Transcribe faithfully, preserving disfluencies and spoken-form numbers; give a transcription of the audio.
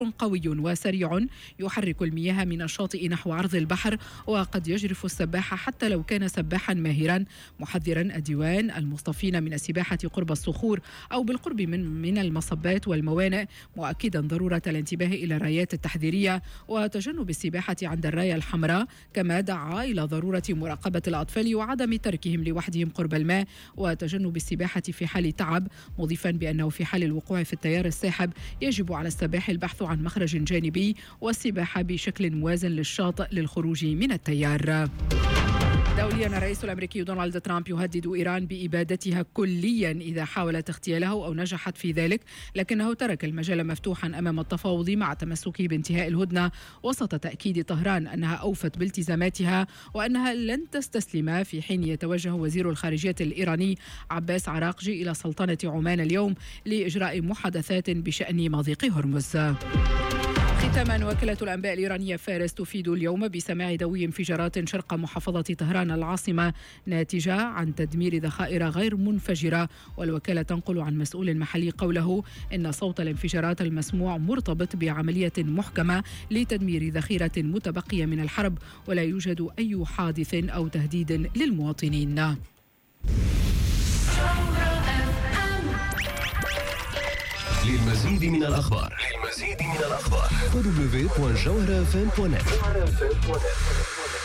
قوي وسريع يحرك المياه من الشاطئ نحو عرض البحر، وقد يجرف السباح حتى لو كان سباحا ماهرا، محذرا الديوان المصطفين من السباحة قرب الصخور أو بالقرب من من المصبات والموانئ، مؤكدا ضرورة الانتباه إلى الرايات التحذيرية وتجنب السباحة عند الراية الحمراء، كما دعا إلى ضرورة مراقبة الأطفال وعدم تركهم لوحدهم قرب الماء وتجنب السباحة في حال تعب، مضيفا بأنه في حال الوقوع في التيار الساحب يجب على السباح البحث عن مخرج جانبي والسباحة بشكل موازن للشاطئ للخروج من التيار. دوليا، الرئيس الأمريكي دونالد ترامب يهدد إيران بإبادتها كليا إذا حاولت اغتياله أو نجحت في ذلك، لكنه ترك المجال مفتوحا أمام التفاوض مع تمسكه بانتهاء الهدنة، وسط تأكيد طهران أنها أوفت بالتزاماتها وأنها لن تستسلم، في حين يتوجه وزير الخارجية الإيراني عباس عراقجي إلى سلطنة عمان اليوم لإجراء محادثات بشأن مضيق هرمز. ختاما، وكالة الأنباء الإيرانية فارس تفيد اليوم بسماع دوي انفجارات شرق محافظة طهران العاصمة ناتجة عن تدمير ذخائر غير منفجرة، والوكالة تنقل عن مسؤول محلي قوله إن صوت الانفجارات المسموع مرتبط بعملية محكمة لتدمير ذخيرة متبقية من الحرب، ولا يوجد أي حادث أو تهديد للمواطنين. للمزيد من الأخبار للمزيد من الأخبار دبليو دبليو دوت جوهرة إف إم دوت نت.